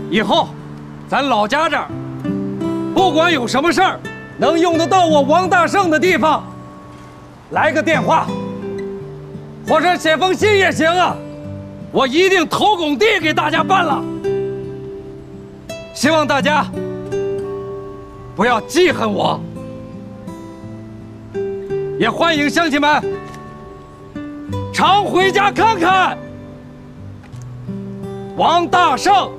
以后，咱老家这儿，不管有什么事儿，能用得到我王大胜的地方，来个电话，或者写封信也行啊，我一定投拱地给大家办了。希望大家不要记恨我，也欢迎乡亲们常回家看看。王大胜